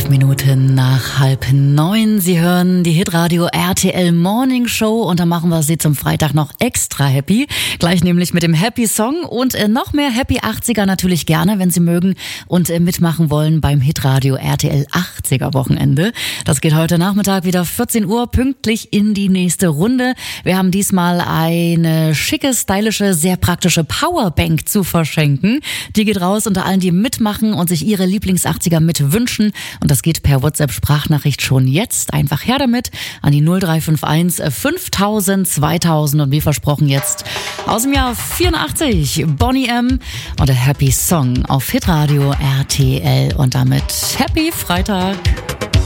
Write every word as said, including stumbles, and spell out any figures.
Zwölf Minuten nach halb neun. Sie hören die Hitradio R T L Morning Show und da machen wir Sie zum Freitag noch extra happy. Gleich nämlich mit dem Happy Song und äh, noch mehr Happy achtziger natürlich gerne, wenn Sie mögen und äh, mitmachen wollen beim Hitradio R T L achtziger Wochenende. Das geht heute Nachmittag wieder vierzehn Uhr pünktlich in die nächste Runde. Wir haben diesmal eine schicke, stylische, sehr praktische Powerbank zu verschenken. Die geht raus unter allen, die mitmachen und sich ihre Lieblings-achtziger mitwünschen. Und das geht per WhatsApp-Sprachnachricht schon jetzt. Einfach her damit an die null drei fünf eins fünftausend zweitausend und wie versprochen jetzt aus dem Jahr vierundachtzig Boney M. und der Happy Song auf Hitradio R T L und damit Happy Freitag.